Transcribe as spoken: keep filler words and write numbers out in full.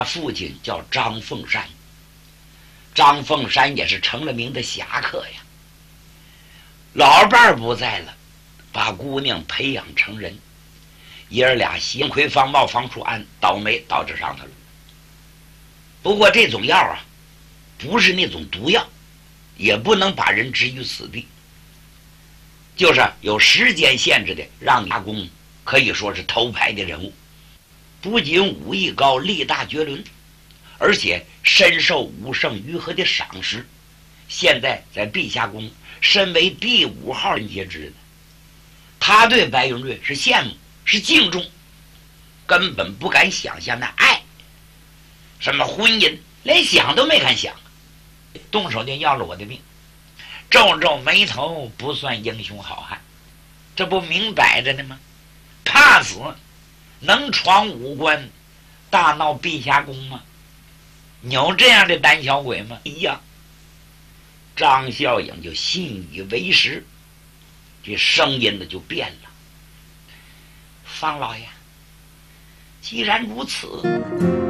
父亲叫张凤山，张凤山也是成了名的侠客呀。老伴儿不在了，把姑娘培养成人，爷儿俩心亏方茂方处安，倒霉到这上头了。不过这种药啊，不是那种毒药，也不能把人置于死地，就是有时间限制的，让阿公可以说是头牌的人物，不仅武艺高，力大绝伦，而且深受武圣于和的赏识。现在在碧霞宫身为第五号人杰之人，他对白云瑞是羡慕，是敬重，根本不敢想象那爱，什么婚姻连想都没敢想，动手就要了我的命，皱皱眉头，不算英雄好汉，这不明摆着的吗？怕死能闯五关大闹碧霞宫吗？有这样的胆小鬼吗？一样。张孝颖就信以为实，这声音呢就变了。方老爷，既然如此，